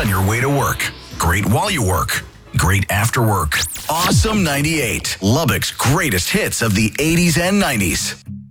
on your way to work. Great while you work. Great after work. Awesome 98. Lubbock's greatest hits of the 80s and 90s.